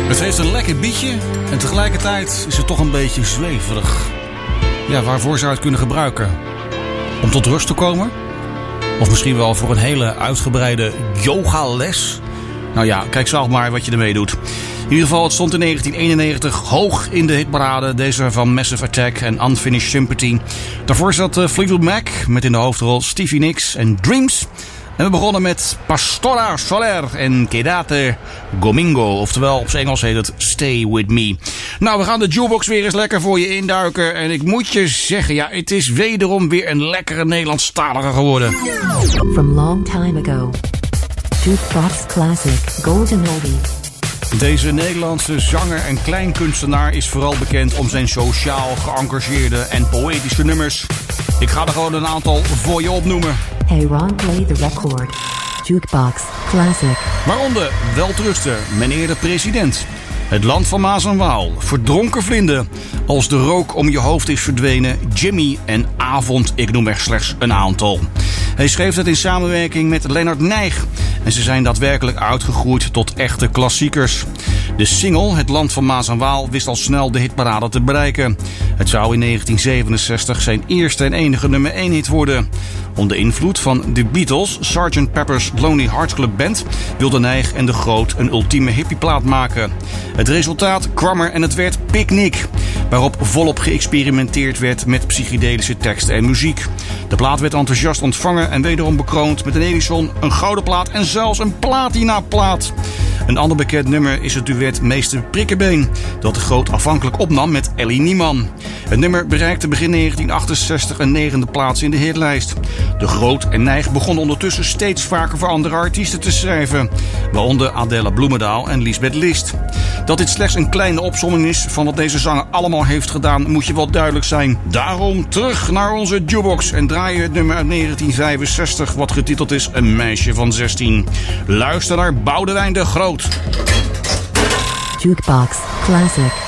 Het heeft een lekker bietje en tegelijkertijd is het toch een beetje zweverig. Ja, waarvoor zou je het kunnen gebruiken? Om tot rust te komen? Of misschien wel voor een hele uitgebreide yogales? Nou ja, kijk zelf maar wat je ermee doet. In ieder geval, het stond in 1991 hoog in de hitparade. Deze van Massive Attack en Unfinished Sympathy. Daarvoor zat Fleetwood Mac met in de hoofdrol Stevie Nicks en Dreams. En we begonnen met Pastora Soler en Quédate Conmigo. Oftewel, op zijn Engels heet het Stay With Me. Nou, we gaan de jukebox weer eens lekker voor je induiken. En ik moet je zeggen, ja, het is wederom weer een lekkere Nederlandstalige geworden. From long time ago. Jukebox Classic Golden Oldie. Deze Nederlandse zanger en kleinkunstenaar is vooral bekend om zijn sociaal geëngageerde en poëtische nummers. Ik ga er gewoon een aantal voor je opnoemen. Hey Ron, play the record. Jukebox Classic. Waaronder Welterusten, meneer de president. Het land van Maas en Waal. Verdronken vlinden. Als de rook om je hoofd is verdwenen. Jimmy en Avond. Ik noem er slechts een aantal. Hij schreef het in samenwerking met Lennart Nijg. En ze zijn daadwerkelijk uitgegroeid tot echte klassiekers. De single Het land van Maas en Waal wist al snel de hitparade te bereiken. Het zou in 1967 zijn eerste en enige nummer 1 hit worden. Onder invloed van de Beatles, Sgt. Pepper's Lonely Hearts Club Band, wilde Nijg en de Groot een ultieme hippieplaat maken. Het resultaat kwam er en het werd Picnic, waarop volop geëxperimenteerd werd met psychedelische teksten en muziek. De plaat werd enthousiast ontvangen en wederom bekroond met een Edison, een gouden plaat en zelfs een platinaplaat. Een ander bekend nummer is het duet Meester Prikkebeen, dat de Groot afhankelijk opnam met Ellie Niemann. Het nummer bereikte begin 1968 een 9e plaats in de hitlijst. De Groot en Nijg begonnen ondertussen steeds vaker voor andere artiesten te schrijven, waaronder Adela Bloemendaal en Liesbeth List. Dat dit slechts een kleine opsomming is van wat deze zanger allemaal heeft gedaan, moet je wel duidelijk zijn. Daarom terug naar onze jukebox en draaien het nummer uit 1965, wat getiteld is Een meisje van 16. Luister naar Boudewijn de Groot. Jukebox Classic.